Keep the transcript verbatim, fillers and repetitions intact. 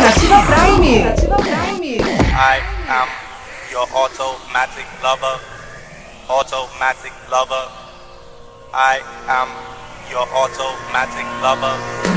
Nativa Prime. Nativa Prime. I am your automatic lover. Automatic lover. I am your automatic lover.